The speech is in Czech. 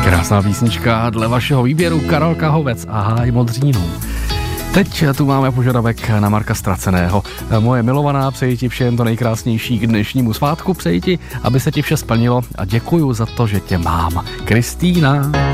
Krásná písnička dle vašeho výběru, Karel Kahovec a Háj Modřínů. Teď tu máme požadavek na Marka Ztraceného. Moje milovaná, přeji ti všem to nejkrásnější k dnešnímu svátku, přeji ti, aby se ti vše splnilo a děkuju za to, že tě mám. Kristýna.